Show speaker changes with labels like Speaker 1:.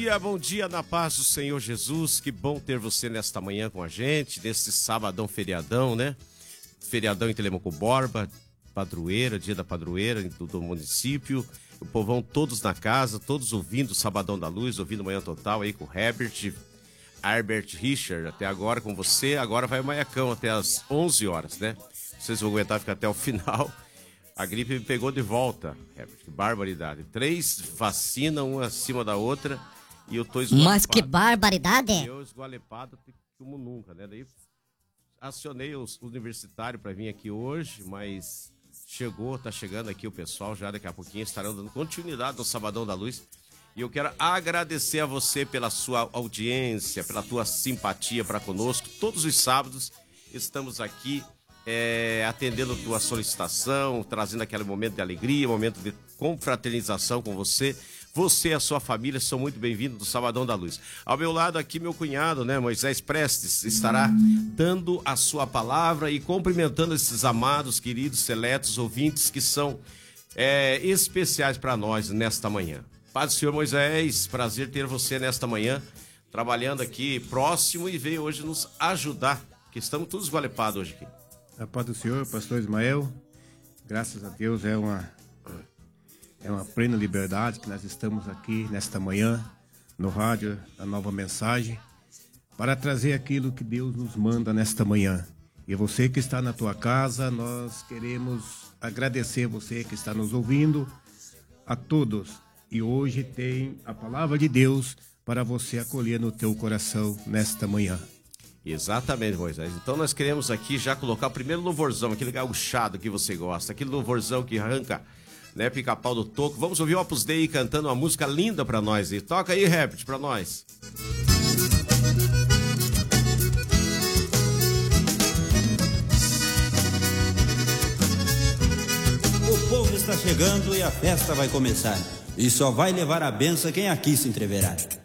Speaker 1: bom dia na paz do Senhor Jesus. Que bom ter você nesta manhã com a gente, nesse sabadão feriadão, né? Feriadão em Telemaco Borba, padroeira, dia da padroeira do município. O povão todos na casa, todos ouvindo o Sabadão da Luz, ouvindo Manhã Total aí com o Herbert Richard, até agora com você. Agora vai o Maiacão até as 11 horas, né? Vocês vão aguentar ficar até o final. A gripe me pegou de volta, Herbert, que barbaridade. 3 vacinas, uma acima da outra, e eu tô esgualepado.
Speaker 2: Mas que barbaridade!
Speaker 1: Eu esgualepado como nunca, né? Daí acionei os universitários para vir aqui hoje, mas tá chegando aqui o pessoal, já daqui a pouquinho estarão dando continuidade no Sabadão da Luz. E eu quero agradecer a você pela sua audiência, pela tua simpatia para conosco. Todos os sábados estamos aqui atendendo tua solicitação, trazendo aquele momento de alegria, momento de confraternização com você. Você e a sua família são muito bem-vindos do Sabadão da Luz. Ao meu lado aqui, meu cunhado, né, Moisés Prestes, estará dando a sua palavra e cumprimentando esses amados, queridos, seletos ouvintes que são especiais para nós nesta manhã. Paz do Senhor, Moisés, prazer ter você nesta manhã, trabalhando aqui próximo e veio hoje nos ajudar, que estamos todos esgualepados hoje aqui.
Speaker 3: A paz do Senhor, pastor Ismael, graças a Deus é uma plena liberdade que nós estamos aqui nesta manhã, no rádio, a nova mensagem, para trazer aquilo que Deus nos manda nesta manhã. E você que está na tua casa, nós queremos agradecer você que está nos ouvindo, a todos. E hoje tem a palavra de Deus para você acolher no teu coração nesta manhã.
Speaker 1: Exatamente, Moisés. Então nós queremos aqui já colocar o primeiro louvorzão, aquele gauchado que você gosta, aquele louvorzão que arranca, né, pica-pau do toco. Vamos ouvir o Opus Dei cantando uma música linda pra nós. E toca aí, Herbert, pra nós.
Speaker 4: O povo está chegando e a festa vai começar. E só vai levar a benção quem aqui se entreverá.